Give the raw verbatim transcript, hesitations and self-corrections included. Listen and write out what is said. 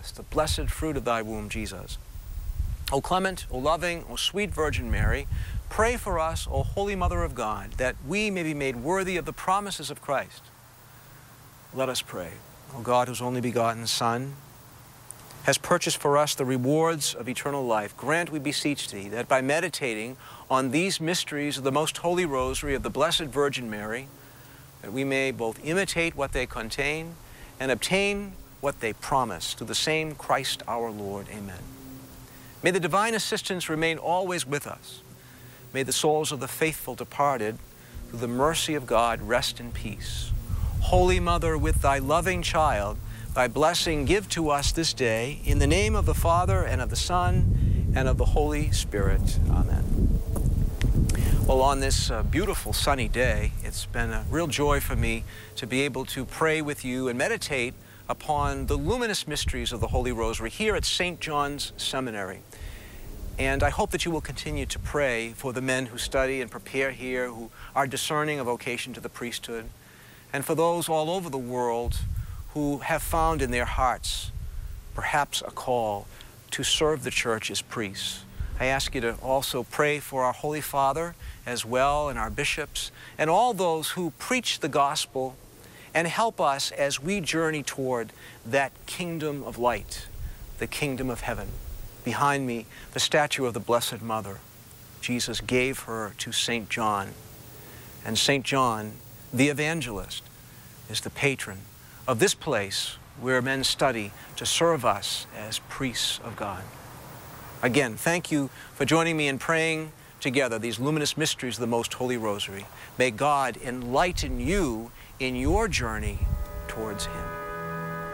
Christ, the blessed fruit of thy womb, Jesus. O clement, O loving, O sweet Virgin Mary, pray for us, O Holy Mother of God, that we may be made worthy of the promises of Christ. Let us pray. O God, whose only begotten Son has purchased for us the rewards of eternal life, grant, we beseech thee, that by meditating on these mysteries of the most holy rosary of the Blessed Virgin Mary, that we may both imitate what they contain and obtain what they promise, through the same Christ our Lord. Amen. May the divine assistance remain always with us. May the souls of the faithful departed, through the mercy of God, rest in peace. Holy Mother, with thy loving child, thy blessing give to us this day, in the name of the Father, and of the Son, and of the Holy Spirit. Amen. Well, on this uh, beautiful sunny day, it's been a real joy for me to be able to pray with you and meditate upon the luminous mysteries of the Holy Rosary here at Saint John's Seminary. And I hope that you will continue to pray for the men who study and prepare here, who are discerning a vocation to the priesthood, and for those all over the world who have found in their hearts perhaps a call to serve the church as priests. I ask you to also pray for our Holy Father as well, and our bishops, and all those who preach the gospel and help us as we journey toward that kingdom of light, the kingdom of heaven. Behind me, the statue of the Blessed Mother. Jesus gave her to Saint John. And Saint John, the evangelist, is the patron of this place where men study to serve us as priests of God. Again, thank you for joining me in praying together these luminous mysteries of the Most Holy Rosary. May God enlighten you in your journey towards Him.